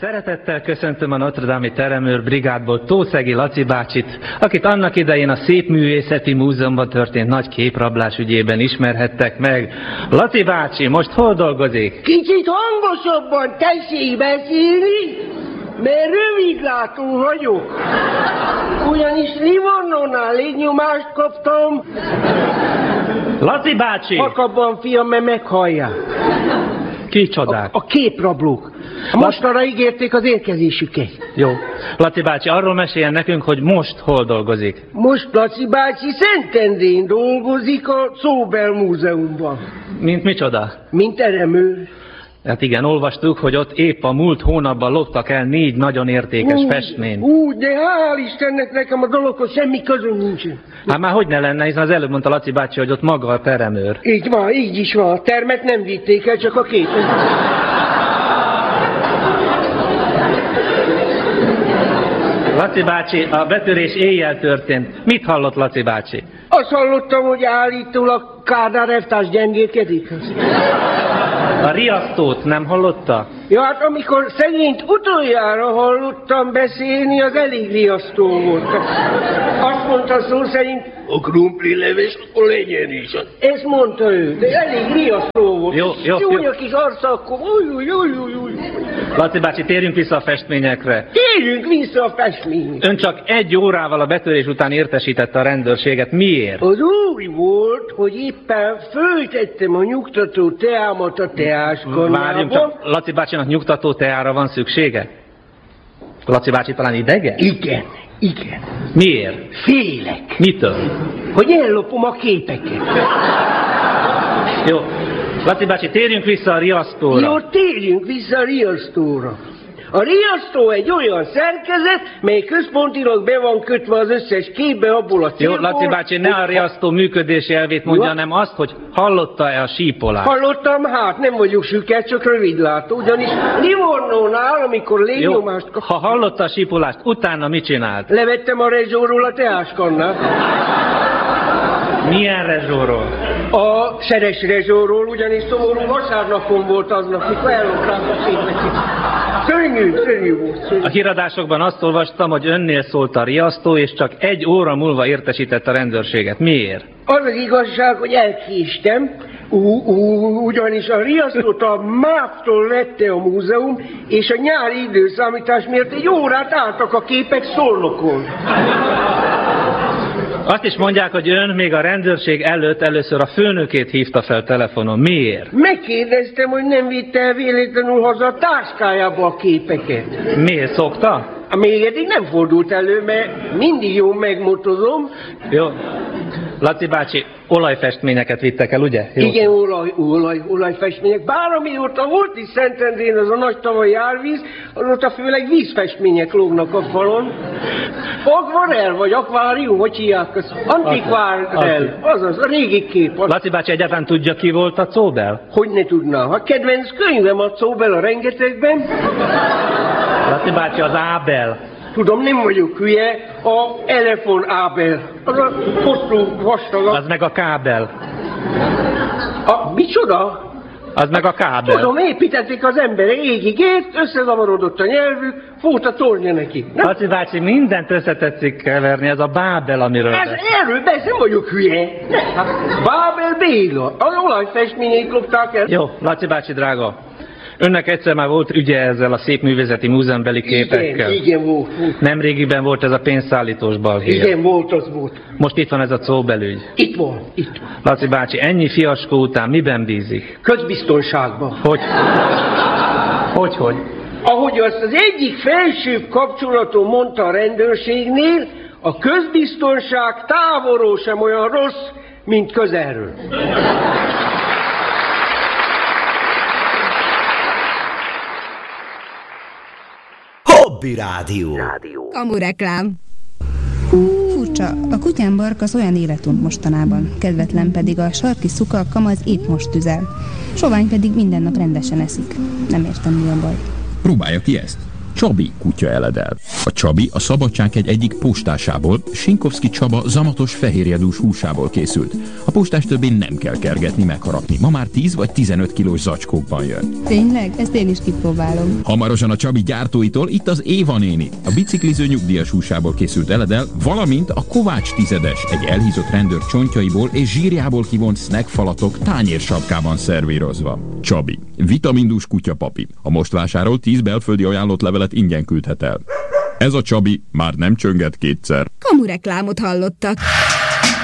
Szeretettel köszöntöm a Notre Dame-i teremőr brigádból Tószegi Laci bácsit, akit annak idején a Szépművészeti Múzeumban történt nagy képrablás ügyében ismerhettek meg. Laci bácsi, most hol dolgozik? Kicsit hangosabban tessék beszélni, mert rövidlátó vagyok. Ugyanis Livornónál légnyomást kaptam. Laci bácsi! Hakabban, fiam, mert meghallják. Kicsodák? A képrablók. Mostanra ígérték az érkezésüket. Jó. Laci bácsi, arról meséljen nekünk, hogy most hol dolgozik. Most Laci bácsi Szentendrén dolgozik a Czóbel Múzeumban. Mint micsoda? Mint teremőr. Hát igen, olvastuk, hogy ott épp a múlt hónapban loptak el 4 nagyon értékes festményt. De hál' Istennek nekem a dologhoz semmi közöm nincsen. Hát már hogy ne lenne, hiszen az előbb mondta Laci bácsi, hogy ott maga a teremőr. Így van, így is van. A termet nem vitték el, csak a képet. Laci bácsi, a betörés éjjel történt. Mit hallott Laci bácsi? Azt hallottam, hogy állítólag Kádár elvtárs gyengélkedik. A riasztót nem hallotta? Ja, hát amikor szegényt utoljára hallottam beszélni, az elég riasztó volt. Azt mondta szó szerint, a krumplileves akkor legyen is. Ezt mondta ő, de elég riasztó volt. Jó. Csúnya kis arca, akkor új. Laci bácsi, térjünk vissza a festményekre. Térjünk vissza a festményekre. Ön csak 1 órával a betörés után értesítette a rendőrséget. Miért? Az úgy volt, hogy éppen föltettem a nyugtató teámat a teáskannába. Várjunk csak, Laci bácsinak nyugtató teára van szüksége? Laci bácsi talán idegen? Igen. Miért? Félek. Mitől? Hogy ellopom a képeket. Jó. Laci bácsi, térjünk vissza a riasztóra. Jó, térjünk vissza a riasztóra. A riasztó egy olyan szerkezet, mely központilag be van kötve az összes képbe abból a célból. Jó, Laci bácsi, ne a riasztó működési elvét mondja, hanem azt, hogy hallotta-e a sípolást. Hallottam, hát nem vagyok süket, csak rövidlátó, ugyanis Livornónál, amikor légnyomást kaptam. Ha hallotta a sípolást, utána mit csinált? Levettem a rezsóról a teáskannát. Milyen rezsóról? A seres rezsóról, ugyanis szomorú vasárnapon volt aznap, mikor ellopták a képeket. Szörnyű volt. A híradásokban azt olvastam, hogy önnél szólt a riasztó, és csak 1 óra múlva értesített a rendőrséget. Miért? Az az igazság, hogy elkéstem, ugyanis a riasztót a MÁV-tól vette a múzeum, és a nyári időszámítás miatt 1 órát álltak a képek Szolnokon. Azt is mondják, hogy ön még a rendőrség előtt először a főnökét hívta fel telefonon. Miért? Megkérdeztem, hogy nem vitte el véletlenül haza a táskájába a képeket. Miért szokta? Még eddig nem fordult elő, mert mindig jól megmotozom. Jó. Laci bácsi, olajfestményeket vittek el, ugye? Jó. Igen, olajfestmények. Bár amióta volt is Szentendrén az a nagy tavalyi árvíz, azóta főleg vízfestmények lógnak a falon. Akvarel vagy akvárium, hogy hívják ezt? Antikvárel, azaz, a régi kép. Laci bácsi egyáltalán tudja, ki volt a Czóbel? Hogy ne tudná? A kedvenc könyvem a Czóbel a rengetegben. Laci bácsi, az Ábel. Tudom, nem vagyok hülye, a Elefon Ábel. Az a hosszú, vastag. Az meg a kábel. Micsoda? Az meg a kábel. Tudom, építették az emberek égig ért, összezavarodott a nyelvük, fut a tornya neki. Laci bácsi, mindent összetetszik keverni, ez a Bábel, amiről... Erről nem vagyok hülye. Bábel Béla, az olajfestményeit lopták el. Jó, Laci bácsi drága. Önnek egyszer már volt ügye ezzel a Szépművészeti Múzeumbeli képekkel. Igen, volt. Nemrégiben volt ez a pénzszállítós balhé. Igen, volt. Most itt van ez a Czóbel ügy. Itt van. Laci bácsi, ennyi fiaskó után miben bízik? Közbiztonságban. Hogy? Ahogy azt az egyik felsőbb kapcsolaton mondta a rendőrségnél, a közbiztonság távolról sem olyan rossz, mint közelről. Hobby Rádió. Kamureklám. Furcsa, a kutyán Bark az olyan életunt mostanában, kedvetlen pedig a sarki szuka Kamaz épp most tüzel. Sovány pedig minden nap rendesen eszik. Nem értem, mi a baj. Próbálja ki ezt. Csabi kutya eledel. A Csabi a Szabadsághegy egyik postásából, Sinkovszky Csaba zamatos fehérjedús húsából készült. A postás többé nem kell kergetni, megharapni. Ma már 10 vagy 15 kilós zacskókban jön. Tényleg? Ezt én is kipróbálom. Hamarosan a Csabi gyártóitól itt az Éva néni. A bicikliző nyugdíjas húsából készült eledel, valamint a Kovács tizedes, egy elhízott rendőr csontjaiból és zsírjából kivont snackfalatok tányérsapkában szervírozva. Csabi. Vitamindús kutyapapi. A most vásárolt 10 belföldi ajánlott levelet ingyen küldhet el. Ez a Csabi már nem csönget kétszer. Kamu reklámot hallottak.